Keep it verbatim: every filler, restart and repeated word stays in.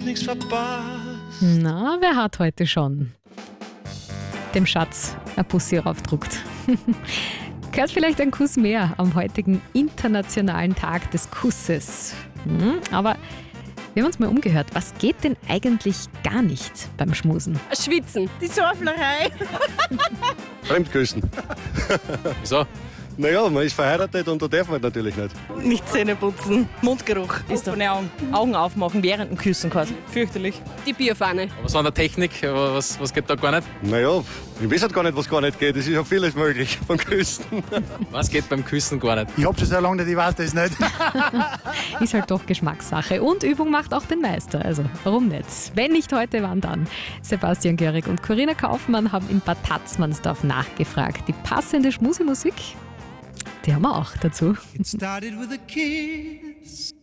nichts verpasst. Na, wer hat heute schon dem Schatz ein Pussy raufdruckt? Gehört vielleicht ein Kuss mehr am heutigen internationalen Tag des Kusses. Hm, aber wir haben uns mal umgehört. Was geht denn eigentlich gar nicht beim Schmusen? Schwitzen. Die Sorflerei. Fremdküssen. Wieso? Naja, man ist verheiratet und da darf man natürlich nicht. Nicht Zähne putzen. Mundgeruch. Ist offene Augen. Augen aufmachen während dem Küssen quasi. Fürchterlich. Die Bierpfanne. Was war an der Technik? Was, was geht da gar nicht? Naja, ich weiß halt gar nicht, was gar nicht geht. Es ist ja vieles möglich beim Küssen. Was geht beim Küssen gar nicht? Ich hab schon so lange nicht, ich weiß das nicht. Ist halt doch Geschmackssache. Und Übung macht auch den Meister. Also warum nicht? Wenn nicht heute, wann dann? Sebastian Görig und Corinna Kaufmann haben in Bad Tatzmannsdorf nachgefragt. Die passende Schmusemusik, die haben wir auch dazu. It started with a kiss.